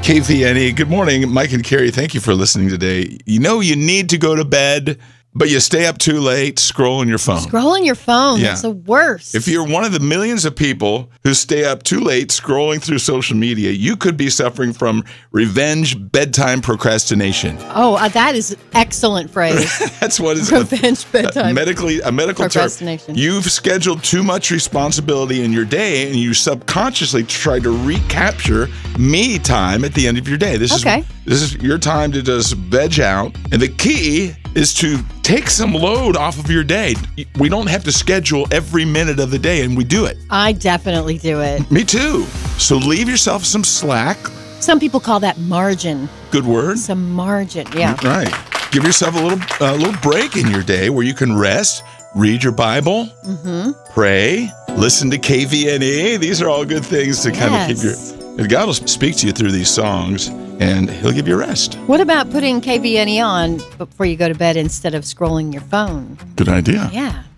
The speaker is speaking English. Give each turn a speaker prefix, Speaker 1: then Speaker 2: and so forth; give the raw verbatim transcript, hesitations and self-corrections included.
Speaker 1: K V N E, good morning. Mike and Carrie, thank you for listening today. You know you need to go to bed, but you stay up too late scrolling your phone.
Speaker 2: Scrolling your phone,
Speaker 1: Yeah.
Speaker 2: that's the worst.
Speaker 1: If you're one of the millions of people who stay up too late scrolling through social media, you could be suffering from revenge bedtime procrastination.
Speaker 2: Oh, uh, that is excellent phrase.
Speaker 1: That's what is
Speaker 2: Revenge
Speaker 1: a,
Speaker 2: bedtime.
Speaker 1: a medically a medical term.
Speaker 2: Procrastination.
Speaker 1: You've scheduled too much responsibility in your day, and you subconsciously try to recapture me time at the end of your day. This
Speaker 2: Okay.
Speaker 1: is this is your time to just veg out, and the key is to take some load off of your day. We don't have to schedule every minute of the day, and we do it.
Speaker 2: I definitely do it.
Speaker 1: Me too. So leave yourself some slack.
Speaker 2: Some people call that margin.
Speaker 1: Good word.
Speaker 2: Some margin, yeah.
Speaker 1: Right. Give yourself a little a little break in your day where you can rest, read your Bible,
Speaker 2: Mm-hmm.
Speaker 1: pray, listen to K V N E. These are all good things to kind of keep
Speaker 2: Yes.
Speaker 1: your... And God will speak to you through these songs, and He'll give you rest.
Speaker 2: What about putting K V N E on before you go to bed instead of scrolling your phone?
Speaker 1: Good idea.
Speaker 2: Yeah.